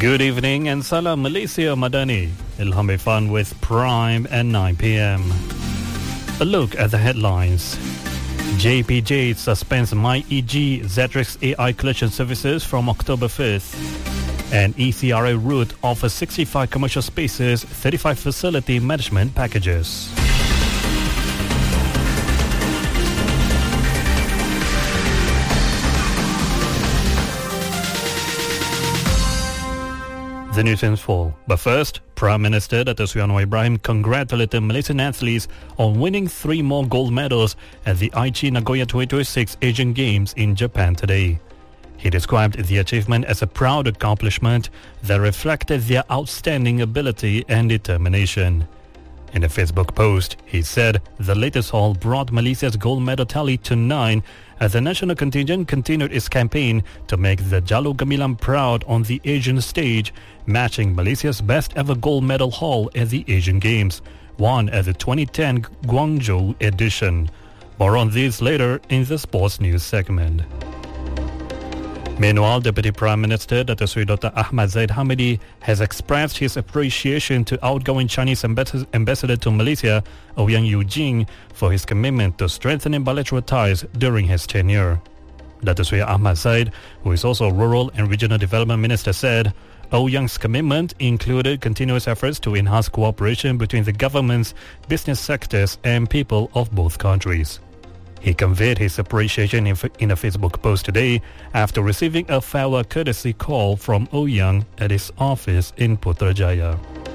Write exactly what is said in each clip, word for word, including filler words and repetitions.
Good evening and salam Malaysia Madani. Ilham Irfan with Prime at nine p.m. A look at the headlines. J P J suspends MyEG Xatrix A I collection services from October fifth. And E C R A route offers sixty-five commercial spaces, thirty-five facility management packages. The news in full. But first, Prime Minister Dato' Sri Anwar Ibrahim congratulated Malaysian athletes on winning three more gold medals at the Aichi Nagoya twenty twenty-six Asian Games in Japan today. He described the achievement as a proud accomplishment that reflected their outstanding ability and determination. In a Facebook post, he said the latest haul brought Malaysia's gold medal tally to nine as the national contingent continued its campaign to make the Jalur Gemilang proud on the Asian stage, matching Malaysia's best ever gold medal haul at the Asian Games, won at the twenty ten Guangzhou edition. More on this later in the sports news segment. Meanwhile, Deputy Prime Minister Dato' Sri Doctor Ahmad Zahid Hamidi has expressed his appreciation to outgoing Chinese ambas- ambassador to Malaysia, Ouyang Eugene, for his commitment to strengthening bilateral ties during his tenure. Dato' Sri Ahmad Zahid, who is also Rural and Regional Development Minister, said Ouyang's commitment included continuous efforts to enhance cooperation between the governments, business sectors and people of both countries. He conveyed his appreciation in, in a Facebook post today after receiving a farewell courtesy call from Ouyang at his office in Putrajaya.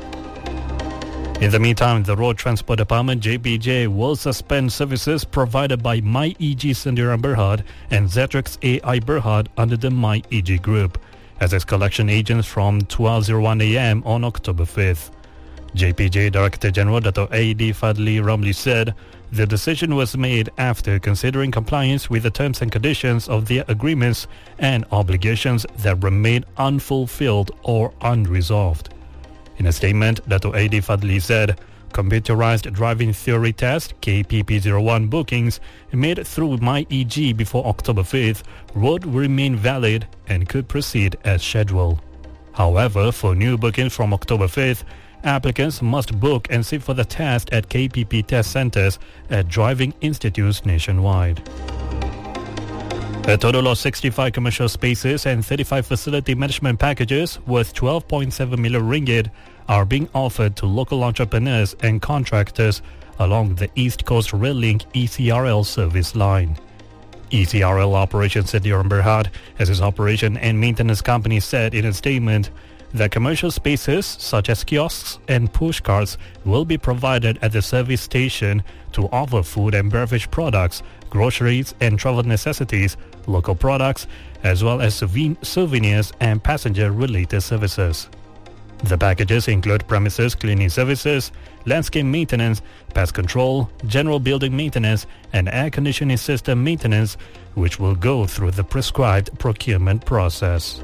In the meantime, the Road Transport Department J P J will suspend services provided by MyEG Sendirian Berhad and Xatrix A I Berhad under the MyEG Group as its collection agents from twelve oh one a.m. on October fifth. J P J Director General Dato' A D Fadli Ramli said the decision was made after considering compliance with the terms and conditions of their agreements and obligations that remain unfulfilled or unresolved. In a statement, Dato' A D Fadli said computerized driving theory test K P P zero one bookings made through MyEG before October fifth would remain valid and could proceed as scheduled. However, for new bookings from October fifth, applicants must book and sit for the test at K P P test centers at driving institutes nationwide. A total of sixty-five commercial spaces and thirty-five facility management packages worth twelve point seven million ringgit are being offered to local entrepreneurs and contractors along the East Coast Rail Link E C R L service line. E C R L Operations Sendirian Berhad, as its operation and maintenance company, said in a statement that commercial spaces such as kiosks and push carts will be provided at the service station to offer food and beverage products, groceries and travel necessities, local products, as well as souvenirs and passenger-related services. The packages include premises cleaning services, landscape maintenance, pest control, general building maintenance, and air conditioning system maintenance, which will go through the prescribed procurement process.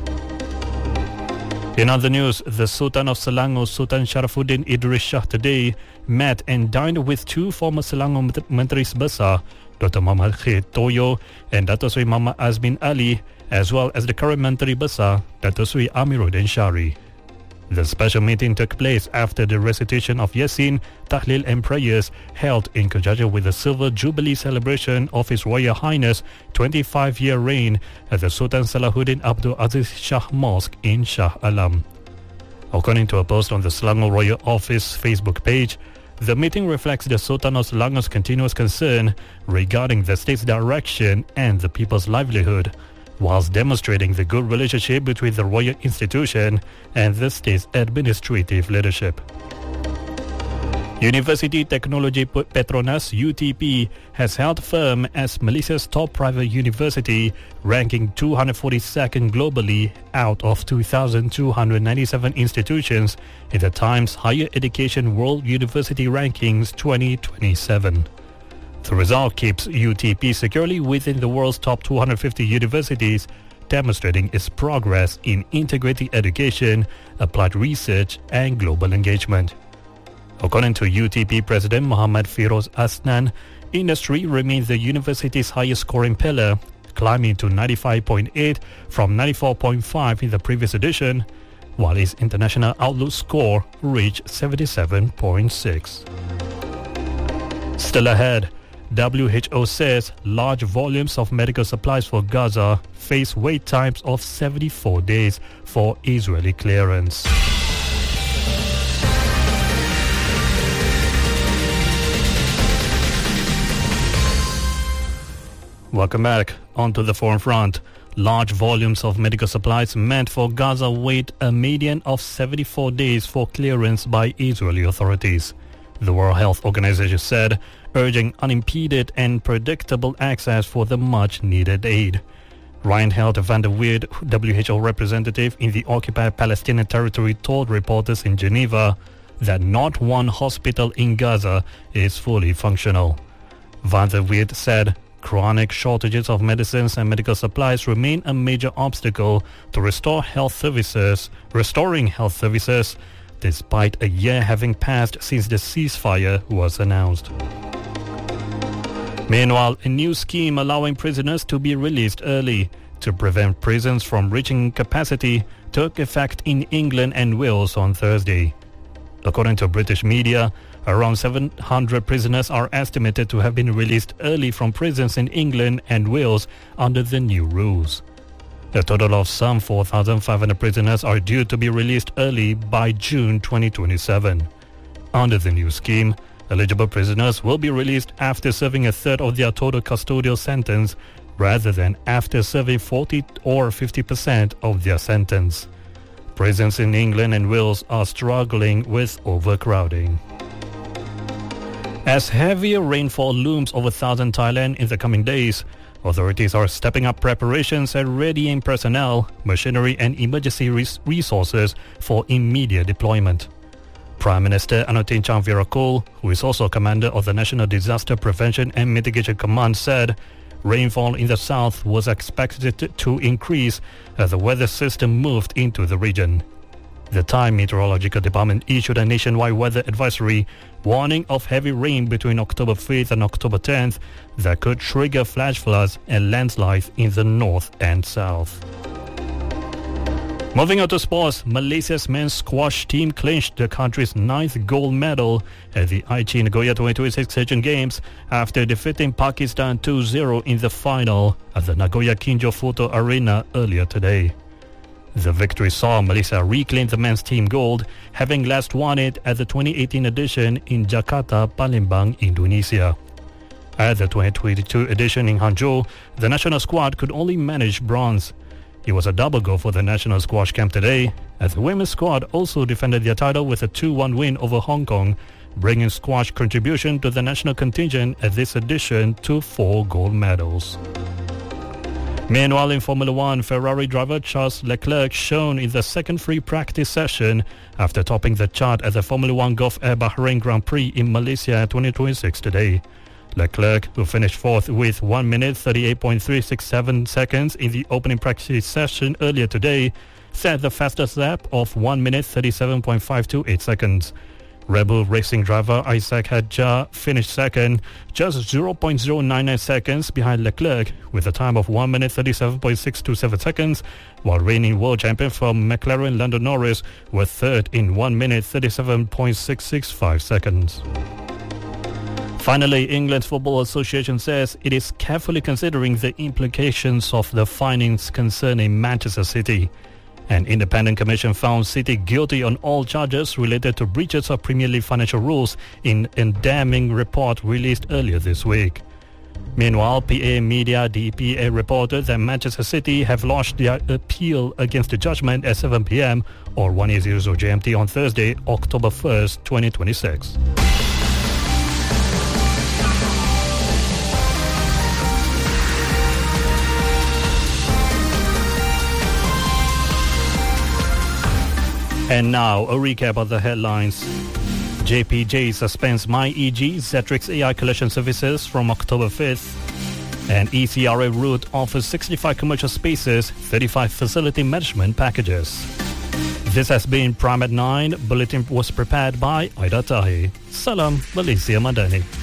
In other news, the Sultan of Selangor, Sultan Sharafuddin Idris Shah, today met and dined with two former Selangor Menteris Besar, Doctor Muhammad Khair Toyo and Dato' Sri Muhammad Azmin Ali, as well as the current Menteri Besar, Dato' Sri Amiruddin Shari. The special meeting took place after the recitation of Yasin, Tahlil and prayers held in conjunction with the Silver Jubilee celebration of His Royal Highness twenty-five-year reign at the Sultan Salahuddin Abdul Aziz Shah Mosque in Shah Alam. According to a post on the Selangor Royal Office Facebook page, the meeting reflects the Sultan of Selangor's continuous concern regarding the state's direction and the people's livelihood, whilst demonstrating the good relationship between the royal institution and the state's administrative leadership. University Technology Petronas U T P has held firm as Malaysia's top private university, ranking two hundred forty-second globally out of two thousand two hundred ninety-seven institutions in the Times Higher Education World University Rankings twenty twenty-seven. The result keeps U T P securely within the world's top two hundred fifty universities, demonstrating its progress in integrating education, applied research and global engagement. According to U T P President Muhammad Firoz Asnan, industry remains the university's highest scoring pillar, climbing to ninety-five point eight from ninety-four point five in the previous edition. while its international outlook score reached seventy-seven point six. Still ahead, W H O says large volumes of medical supplies for Gaza face wait times of seventy-four days for Israeli clearance. Welcome back. On to the foreign front. Large volumes of medical supplies meant for Gaza wait a median of seventy-four days for clearance by Israeli authorities, the World Health Organization said, urging unimpeded and predictable access for the much-needed aid. Reinhard van der Weerd, W H O representative in the occupied Palestinian territory, told reporters in Geneva that not one hospital in Gaza is fully functional. Van der Weerd said chronic shortages of medicines and medical supplies remain a major obstacle to restore health services, restoring health services, despite a year having passed since the ceasefire was announced. Meanwhile, a new scheme allowing prisoners to be released early to prevent prisons from reaching capacity took effect in England and Wales on Thursday. According to British media, around seven hundred prisoners are estimated to have been released early from prisons in England and Wales under the new rules. A total of some four thousand five hundred prisoners are due to be released early by June twenty twenty-seven. Under the new scheme, eligible prisoners will be released after serving a third of their total custodial sentence rather than after serving forty or fifty percent of their sentence. Prisons in England and Wales are struggling with overcrowding. As heavier rainfall looms over southern Thailand in the coming days, authorities are stepping up preparations and readying personnel, machinery and emergency res- resources for immediate deployment. Prime Minister Anutin Charnvirakul, who is also commander of the National Disaster Prevention and Mitigation Command, said rainfall in the south was expected to increase as the weather system moved into the region. The Thai Meteorological Department issued a nationwide weather advisory warning of heavy rain between October fifth and October tenth that could trigger flash floods and landslides in the north and south. Moving on to sports, Malaysia's men's squash team clinched the country's ninth gold medal at the Aichi Nagoya twenty twenty-six Asian Games after defeating Pakistan two zero in the final at the Nagoya Kinjo Photo Arena earlier today. The victory saw Malaysia reclaim the men's team gold, having last won it at the twenty eighteen edition in Jakarta, Palembang, Indonesia. At the twenty twenty-two edition in Hangzhou, the national squad could only manage bronze. It was a double goal for the national squash camp today, as the women's squad also defended their title with a two one win over Hong Kong, bringing squash contribution to the national contingent at this edition to four gold medals. Meanwhile, in Formula One, Ferrari driver Charles Leclerc shone in the second free practice session after topping the chart at the Formula One Gulf Air Bahrain Grand Prix in Malaysia twenty twenty-six today. Leclerc, who finished fourth with one minute thirty-eight point three six seven seconds in the opening practice session earlier today, set the fastest lap of one minute thirty-seven point five two eight seconds. Red Bull Racing driver Isaac Hadjar finished second, just zero point zero nine nine seconds behind Leclerc, with a time of one minute thirty-seven point six two seven seconds, while reigning world champion from McLaren Lando Norris was third in one minute thirty-seven point six six five seconds. Finally, England's Football Association says it is carefully considering the implications of the findings concerning Manchester City. An independent commission found City guilty on all charges related to breaches of Premier League financial rules in a damning report released earlier this week. Meanwhile, P A Media D P A reported that Manchester City have lodged their appeal against the judgment at seven p.m. or one eighty G M T on Thursday, October first, twenty twenty-six. And now, a recap of the headlines. J P J suspends MyEG Xetrix A I collection services from October fifth. And E C R A Route offers sixty-five commercial spaces, thirty-five facility management packages. This has been Prime at nine. Bulletin was prepared by Aida Tahi. Salam Malaysia Madani.